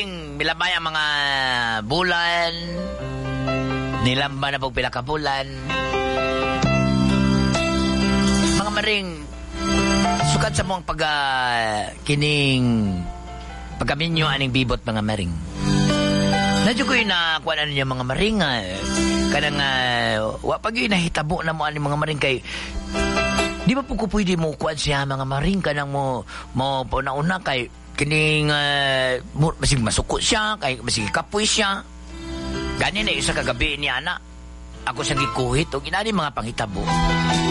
maring milabay ang mga bulan. Nilamba na pag pila ka bulan. Mga maring sukat sa mong kining pagkaminyo aning bibot mga maring. Nadyo ko yung nakuha na ninyo mga maring kanang wapag yung nahitabo na mo aning mga maring kay di ba po ko pwede mo kuha siya mga maring kanang mo pauna-una kay kining masig masuko siya kay masig kapoy siya. Ganyan na isa kagabi niya na. Ako sa gikuhit o ginani mga panghitabo.